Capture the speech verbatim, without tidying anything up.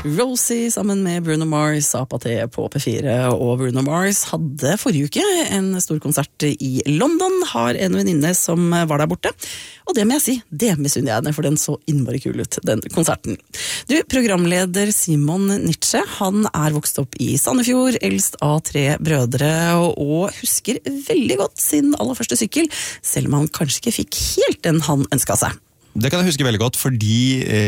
Rosie sammen med Bruno Mars, Apaté på P fire, og Bruno Mars hadde forrige uke en stor konsert i London, har en venninne som var der borte, og det må jeg si, det misunner jeg henne, for den så innmari kul ut, den konserten. Du, programleder Simon Nitsche, han er vokst opp i Sandefjord, eldst av tre brødre, og husker veldig godt sin aller første sykkel, selv om han kanskje ikke fikk helt den han ønsket seg. Det kan jeg huske veldig godt, fordi